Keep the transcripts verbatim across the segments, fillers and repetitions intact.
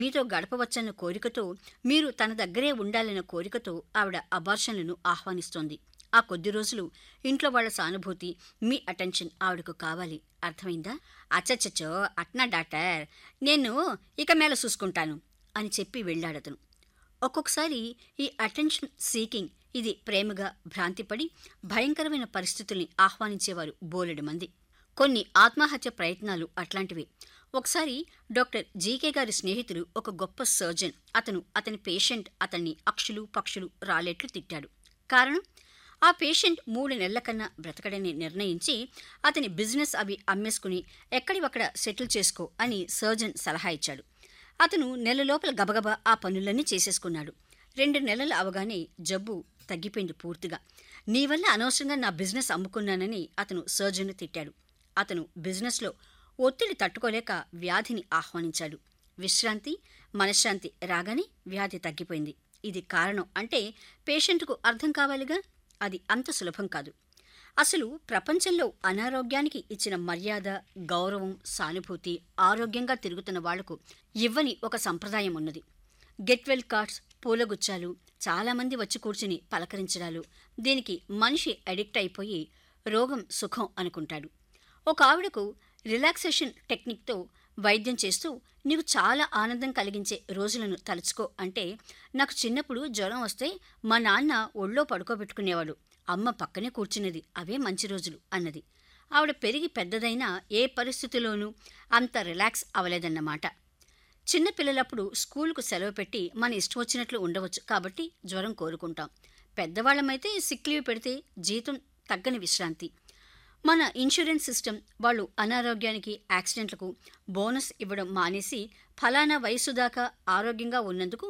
మీతో గడపవచ్చన్న కోరికతో, మీరు తన దగ్గరే ఉండాలన్న కోరికతో ఆవిడ అబార్షన్లను ఆహ్వానిస్తోంది. ఆ కొద్ది రోజులు ఇంట్లో వాళ్ళ సానుభూతి, మీ అటెన్షన్ ఆవిడకు కావాలి. అర్థమైందా? అచ్చచ్చచ్చో అట్నా డాక్టర్, నేను ఇక మేల చూసుకుంటాను అని చెప్పి వెళ్ళాడతను. ఒక్కొక్కసారి ఈ అటెన్షన్ సీకింగ్ ఇది ప్రేమగా భ్రాంతిపడి భయంకరమైన పరిస్థితుల్ని ఆహ్వానించేవారు బోలెడు మంది. కొన్ని ఆత్మహత్య ప్రయత్నాలు అట్లాంటివే. ఒకసారి డాక్టర్ జీకే గారి స్నేహితుడు ఒక గొప్ప సర్జన్. అతను అతని పేషెంట్ అతన్ని అక్షులు పక్షులు రాలేట్లు తిట్టాడు. కారణం, ఆ పేషెంట్ మూడు నెలల కన్నా బ్రతకడని నిర్ణయించి అతని బిజినెస్ అవి అమ్మేసుకుని ఎక్కడివక్కడ సెటిల్ చేసుకో అని సర్జన్ సలహా ఇచ్చాడు. అతను నెల లోపల గబగబా ఆ పనులన్నీ చేసేసుకున్నాడు. రెండు నెలలు అవగానే జబ్బు తగ్గిపోయింది పూర్తిగా. నీ వల్ల అనవసరంగా నా బిజినెస్ అమ్ముకున్నానని అతను సర్జన్ను తిట్టాడు. అతను బిజినెస్లో ఒత్తిడి తట్టుకోలేక వ్యాధిని ఆహ్వానించాడు. విశ్రాంతి, మనశ్శాంతి రాగానే వ్యాధి తగ్గిపోయింది. ఇది కారణం అంటే పేషెంట్కు అర్థం కావాలిగా. అది అంత సులభం కాదు. అసలు ప్రపంచంలో అనారోగ్యానికి ఇచ్చిన మర్యాద, గౌరవం, సానుభూతి, ఆరోగ్యంగా తిరుగుతున్న వాళ్లకు ఇవ్వని ఒక సంప్రదాయం ఉన్నది. గెట్ వెల్ కార్డ్స్, పూలగుచ్చాలు, చాలామంది వచ్చి కూర్చుని పలకరించడాలు. దీనికి మనిషి అడిక్ట్ అయిపోయి రోగం సుఖం అనుకుంటాడు. ఒక ఆవిడకు రిలాక్సేషన్ టెక్నిక్తో వైద్యం చేస్తూ, నీకు చాలా ఆనందం కలిగించే రోజులను తలుచుకో అంటే, నాకు చిన్నప్పుడు జ్వరం వస్తే మా నాన్న ఒళ్ళో పడుకోబెట్టుకునేవాడు, అమ్మ పక్కనే కూర్చునేది, అవే మంచి రోజులు అన్నది. ఆవిడ పెరిగి పెద్దదైనా ఏ పరిస్థితిలోనూ అంత రిలాక్స్ అవలేదన్నమాట. చిన్నపిల్లలప్పుడు స్కూలుకు సెలవు పెట్టి మన ఇష్టం వచ్చినట్లు ఉండవచ్చు కాబట్టి జ్వరం కోరుకుంటాం. పెద్దవాళ్లమైతే సిక్ లీవ్ పెడితే జీతం తగ్గని విశ్రాంతి. మన ఇన్సూరెన్స్ సిస్టమ్ వాళ్ళు అనారోగ్యానికి, యాక్సిడెంట్లకు బోనస్ ఇవ్వడం మానేసి ఫలానా వయసు దాకా ఆరోగ్యంగా ఉన్నందుకు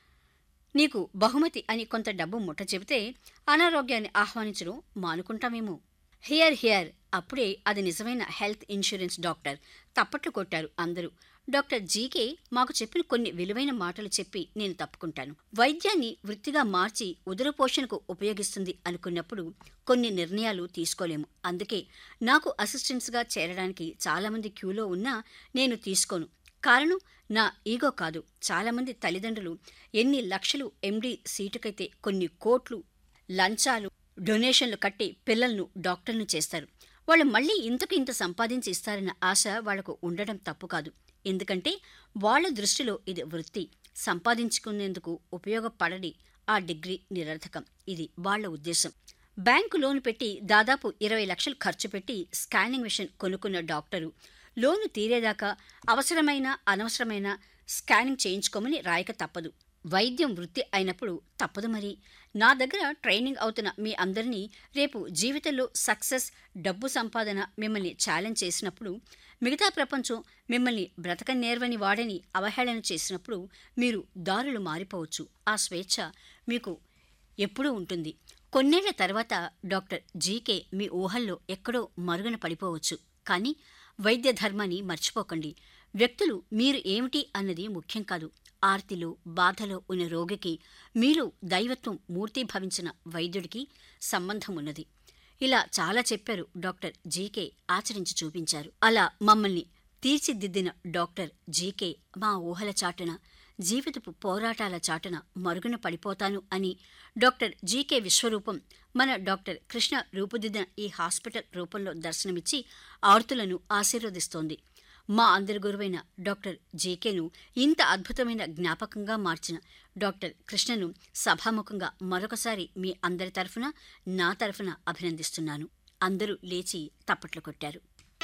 నీకు బహుమతి అని కొంత డబ్బు ముట్ట చెబితే అనారోగ్యాన్ని ఆహ్వానించడం మానుకుంటామేమో. హియర్ హియర్ అప్పుడే అది నిజమైన హెల్త్ ఇన్సూరెన్స్ డాక్టర్. తప్పట్లు కొట్టారు అందరూ. డాక్టర్ జీకే మాకు చెప్పిన కొన్ని విలువైన మాటలు చెప్పి నేను తప్పుకుంటాను. వైద్యాన్ని వృత్తిగా మార్చి ఉదరపోషణకు ఉపయోగిస్తుంది అనుకున్నప్పుడు కొన్ని నిర్ణయాలు తీసుకోలేము. అందుకే నాకు అసిస్టెంట్స్గా చేరడానికి చాలామంది క్యూలో ఉన్నా నేను తీసుకోను. కారణం, నా ఈగో కాదు. చాలామంది తల్లిదండ్రులు ఎన్ని లక్షలు ఎండీ సీటుకైతే కొన్ని కోట్లు లంచాలు, డొనేషన్లు కట్టి పిల్లలను డాక్టర్ను చేస్తారు. వాళ్ళు మళ్ళీ ఇంతకు ఇంత సంపాదించి ఇస్తారన్న ఆశ వాళ్లకు ఉండడం తప్పు కాదు. ఎందుకంటే వాళ్ల దృష్టిలో ఇది వృత్తి. సంపాదించుకునేందుకు ఉపయోగపడని ఆ డిగ్రీ నిరర్థకం. ఇది వాళ్ల ఉద్దేశం. బ్యాంకు లోను పెట్టి దాదాపు ఇరవై లక్షలు ఖర్చు పెట్టి స్కానింగ్ మిషన్ కొనుక్కున్న డాక్టరు లోను తీరేదాకా అవసరమైన అనవసరమైన స్కానింగ్ చేయించుకోమని రాయక తప్పదు. వైద్యం వృత్తి అయినప్పుడు తప్పదు మరి. నా దగ్గర ట్రైనింగ్ అవుతున్న మీ అందరినీ రేపు జీవితంలో సక్సెస్, డబ్బు సంపాదన మిమ్మల్ని ఛాలెంజ్ చేసినప్పుడు, మిగతా ప్రపంచం మిమ్మల్ని బ్రతకనేర్వని వాడని అవహేళన చేసినప్పుడు మీరు దారులు మారిపోవచ్చు. ఆ స్వేచ్ఛ మీకు ఎప్పుడూ ఉంటుంది. కొన్నేళ్ల తర్వాత డాక్టర్ జీకే మీ ఊహల్లో ఎక్కడో మరుగున పడిపోవచ్చు. కానీ వైద్య ధర్మాన్ని మర్చిపోకండి. వ్యక్తులు మీరు ఏమిటి అన్నది ముఖ్యం కాదు. ఆర్తిలో, బాధలో ఉన్న రోగికి మీరు దైవత్వం మూర్తీభవించిన వైద్యుడికి సంబంధం ఉన్నది. ఇలా చాలా చెప్పారు డాక్టర్ జీకే. ఆచరించి చూపించారు. అలా మమ్మల్ని తీర్చిదిద్దిన డాక్టర్ జీకే మా ఊహల చాటున, జీవితపు పోరాటాల చాటున మరుగున పడిపోతాను అని డాక్టర్ జీకే విశ్వరూపం మన డాక్టర్ కృష్ణ రూపుదిద్దిన ఈ హాస్పిటల్ రూపంలో దర్శనమిచ్చి ఆర్తులను ఆశీర్వదిస్తోంది. మా అందరి గురువైన డాక్టర్ జీకేను ఇంత అద్భుతమైన జ్ఞాపకంగా మార్చిన డాక్టర్ కృష్ణను సభాముఖంగా మరొకసారి మీ అందరి తరఫున, నా తరఫున అభినందిస్తున్నాను. అందరూ లేచి తప్పట్లు కొట్టారు.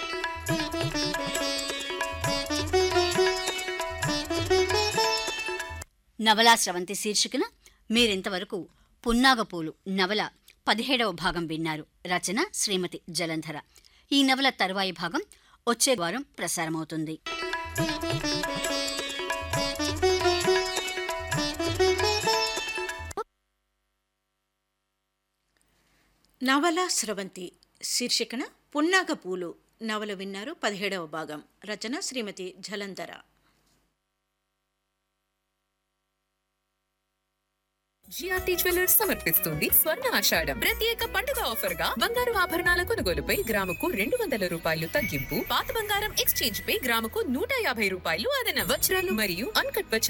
నవలా స్రవంతి శీర్షికన మీరింతవరకు పున్నాగపూలు నవల పదిహేడవ భాగం విన్నారు. రచన శ్రీమతి జలంధర. ఈ నవల తరువాయి భాగం వచ్చే వారం ప్రసారమవుతుంది. నవల స్రవంతి శీర్షికన పున్నాగపూలు నవల విన్నారు. పదిహేడవ భాగం. రచన శ్రీమతి జలంధర. జిఆర్టీ జ్యువెలర్స్ సమర్పిస్తుంది స్వర్ణ ఆషాఢం ప్రత్యేక పండుగ ఆఫర్ గా బంగారు ఆభరణాల కొనుగోలుపై గ్రాముకు రెండు వందల రూపాయలు తగ్గింపు, పాత బంగారం ఎక్స్చేంజ్ పై గ్రాముకు నూట యాభై రూపాయలు అదనం, వజ్రాలు మరియు అన్కట్